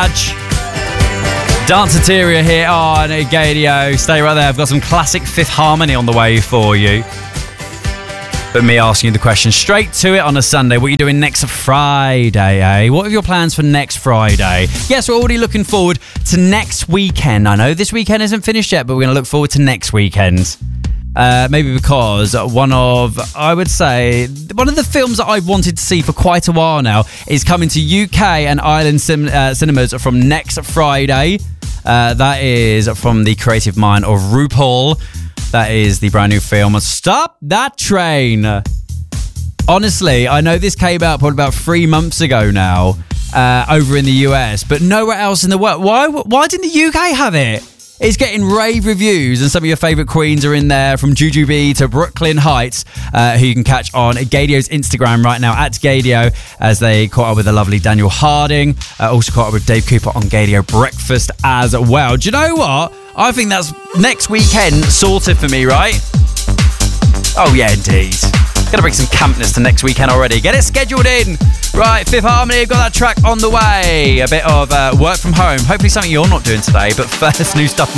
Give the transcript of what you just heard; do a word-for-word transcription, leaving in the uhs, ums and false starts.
Fudge. Danceteria here on Gadio. Stay right there. I've got some classic Fifth Harmony on the way for you. But me asking you the question straight to it on a Sunday. What are you doing next Friday, eh? What are your plans for next Friday? Yes, we're already looking forward to next weekend. I know this weekend isn't finished yet, but we're going to look forward to next weekend. Uh, maybe because one of, I would say, one of the films that I've wanted to see for quite a while now is coming to U K and Ireland sim- uh, cinemas from next Friday. Uh, that is from the creative mind of RuPaul. That is the brand new film, Stop That Train. Honestly, I know this came out probably about three months ago now uh, over in the U S, but nowhere else in the world. Why, why didn't the U K have it? It's getting rave reviews, and some of your favourite queens are in there, from Jujubee to Brooklyn Heights, uh, who you can catch on Gadio's Instagram right now, at Gadio, as they caught up with the lovely Daniel Harding. Uh, also caught up with Dave Cooper on Gadio Breakfast as well. Do you know what? I think that's next weekend sorted for me, right? Oh, yeah, indeed. Gonna bring some campness to next weekend already. Get it scheduled in. Right, Fifth Harmony, I've got that track on the way. A bit of uh, work from home. Hopefully something you're not doing today. But first, new stuff.